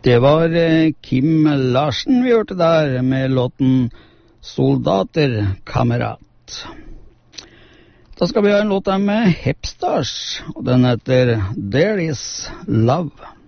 Det var Kim Larsen vi hørte der med låten Soldater, kamerat. Da skal vi ha en låt med Hepstars, og den heter There Is Love.